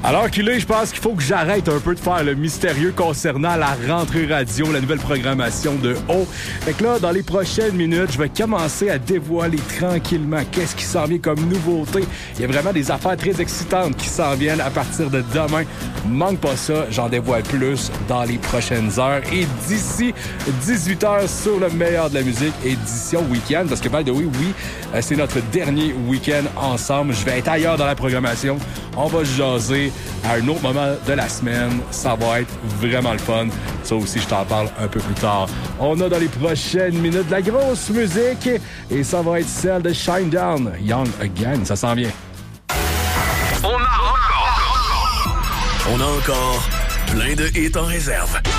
Alors qu'il est, je pense qu'il faut que j'arrête un peu de faire le mystérieux concernant la rentrée radio, la nouvelle programmation de O. Fait que là, dans les prochaines minutes, je vais commencer à dévoiler tranquillement qu'est-ce qui s'en vient comme nouveauté. Il y a vraiment des affaires très excitantes qui s'en viennent à partir de demain. Manque pas ça, j'en dévoile plus dans les prochaines heures. Et d'ici 18h sur le meilleur de la musique, édition week-end, parce que by the way, oui, c'est notre dernier week-end ensemble. Je vais être ailleurs dans la programmation. On va jaser à un autre moment de la semaine. Ça va être vraiment le fun. Ça aussi, je t'en parle un peu plus tard. On a dans les prochaines minutes de la grosse musique et ça va être celle de Shinedown, Young Again. Ça s'en vient. On a encore plein de hits en réserve.